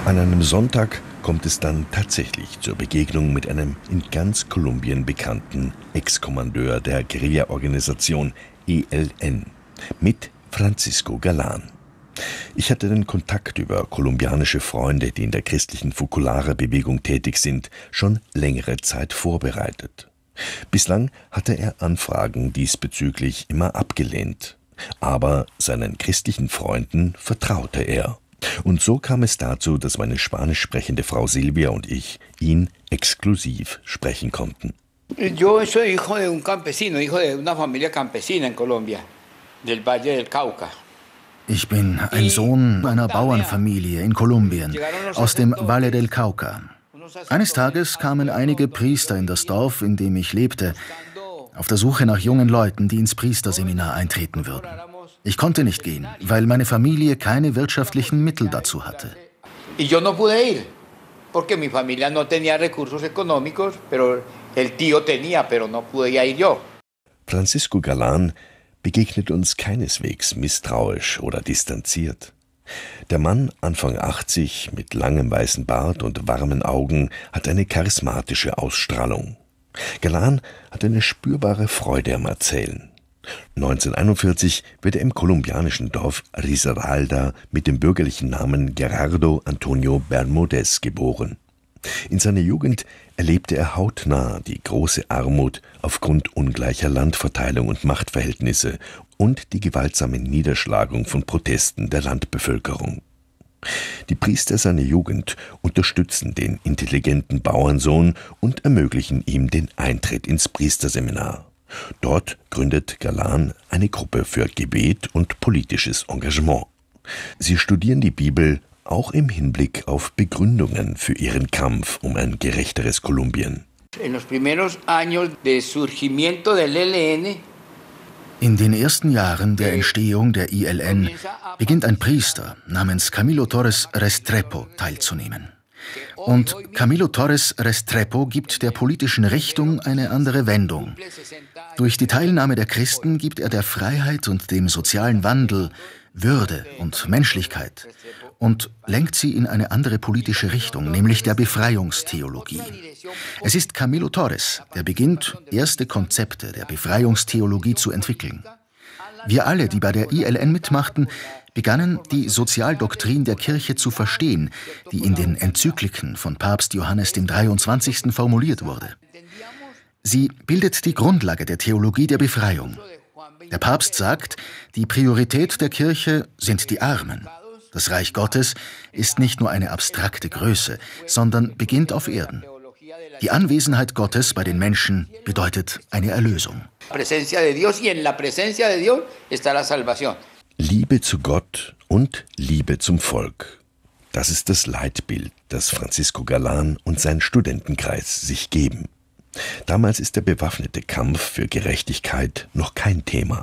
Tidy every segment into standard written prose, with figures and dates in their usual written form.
An einem Sonntag kommt es dann tatsächlich zur Begegnung mit einem in ganz Kolumbien bekannten Ex-Kommandeur der Guerilla-Organisation ELN, mit Francisco Galán. Ich hatte den Kontakt über kolumbianische Freunde, die in der christlichen Focolare-Bewegung tätig sind, schon längere Zeit vorbereitet. Bislang hatte er Anfragen diesbezüglich immer abgelehnt. Aber seinen christlichen Freunden vertraute er. Und so kam es dazu, dass meine spanisch sprechende Frau Silvia und ich ihn exklusiv sprechen konnten. Yo soy hijo de un campesino, hijo de una familia campesina en Colombia, del Valle del Cauca. Ich bin ein Sohn einer Bauernfamilie in Kolumbien, aus dem Valle del Cauca. Eines Tages kamen einige Priester in das Dorf, in dem ich lebte, auf der Suche nach jungen Leuten, die ins Priesterseminar eintreten würden. Ich konnte nicht gehen, weil meine Familie keine wirtschaftlichen Mittel dazu hatte. Yo no pude ir, porque mi familia no tenía recursos económicos, pero el tío tenía, pero no podía ir yo. Francisco Galán begegnet uns keineswegs misstrauisch oder distanziert. Der Mann, Anfang 80, mit langem weißen Bart und warmen Augen, hat eine charismatische Ausstrahlung. Galán hat eine spürbare Freude am Erzählen. 1941 wird er im kolumbianischen Dorf Risaralda mit dem bürgerlichen Namen Gerardo Antonio Bermúdez geboren. In seiner Jugend erlebte er hautnah die große Armut aufgrund ungleicher Landverteilung und Machtverhältnisse und die gewaltsame Niederschlagung von Protesten der Landbevölkerung. Die Priester seiner Jugend unterstützen den intelligenten Bauernsohn und ermöglichen ihm den Eintritt ins Priesterseminar. Dort gründet Galán eine Gruppe für Gebet und politisches Engagement. Sie studieren die Bibel auch im Hinblick auf Begründungen für ihren Kampf um ein gerechteres Kolumbien. In den ersten Jahren der Entstehung der ILN beginnt ein Priester namens Camilo Torres Restrepo teilzunehmen. Und Camilo Torres Restrepo gibt der politischen Richtung eine andere Wendung. Durch die Teilnahme der Christen gibt er der Freiheit und dem sozialen Wandel Würde und Menschlichkeit und lenkt sie in eine andere politische Richtung, nämlich der Befreiungstheologie. Es ist Camilo Torres, der beginnt, erste Konzepte der Befreiungstheologie zu entwickeln. Wir alle, die bei der ILN mitmachten, begannen, die Sozialdoktrin der Kirche zu verstehen, die in den Enzykliken von Papst Johannes dem 23. formuliert wurde. Sie bildet die Grundlage der Theologie der Befreiung. Der Papst sagt, die Priorität der Kirche sind die Armen. Das Reich Gottes ist nicht nur eine abstrakte Größe, sondern beginnt auf Erden. Die Anwesenheit Gottes bei den Menschen bedeutet eine Erlösung. Liebe zu Gott und Liebe zum Volk. Das ist das Leitbild, das Francisco Galán und sein Studentenkreis sich geben. Damals ist der bewaffnete Kampf für Gerechtigkeit noch kein Thema.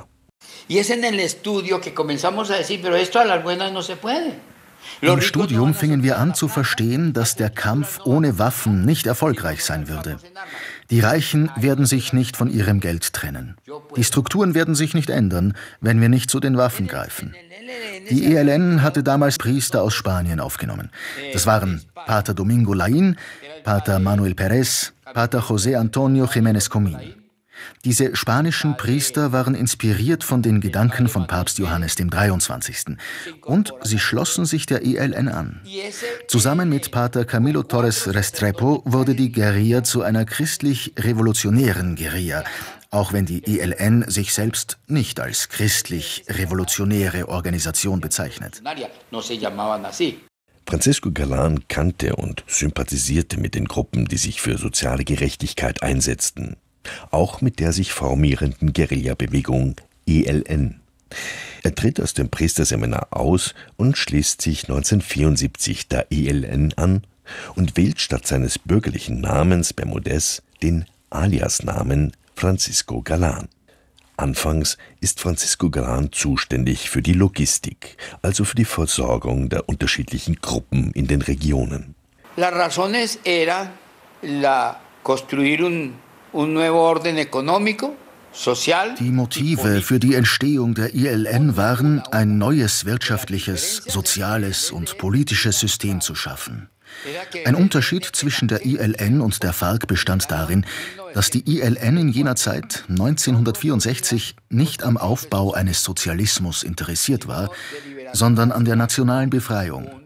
Im Studium fingen wir an zu verstehen, dass der Kampf ohne Waffen nicht erfolgreich sein würde. Die Reichen werden sich nicht von ihrem Geld trennen. Die Strukturen werden sich nicht ändern, wenn wir nicht zu den Waffen greifen. Die ELN hatte damals Priester aus Spanien aufgenommen. Das waren Pater Domingo Laín, Pater Manuel Pérez, Pater José Antonio Jiménez Comín. Diese spanischen Priester waren inspiriert von den Gedanken von Papst Johannes dem 23. Und sie schlossen sich der ELN an. Zusammen mit Pater Camilo Torres Restrepo wurde die Guerilla zu einer christlich-revolutionären Guerilla, auch wenn die ELN sich selbst nicht als christlich-revolutionäre Organisation bezeichnet. Francisco Galán kannte und sympathisierte mit den Gruppen, die sich für soziale Gerechtigkeit einsetzten. Auch mit der sich formierenden Guerilla-Bewegung ELN. Er tritt aus dem Priesterseminar aus und schließt sich 1974 der ELN an und wählt statt seines bürgerlichen Namens Bermúdez den Aliasnamen Francisco Galán. Anfangs ist Francisco Galán zuständig für die Logistik, also für die Versorgung der unterschiedlichen Gruppen in den Regionen. Las razones era construir un nuevo orden económico, Die Motive für die Entstehung der ILN waren, ein neues wirtschaftliches, soziales und politisches System zu schaffen. Ein Unterschied zwischen der ILN und der FARC bestand darin, dass die ILN in jener Zeit, 1964, nicht am Aufbau eines Sozialismus interessiert war, sondern an der nationalen Befreiung.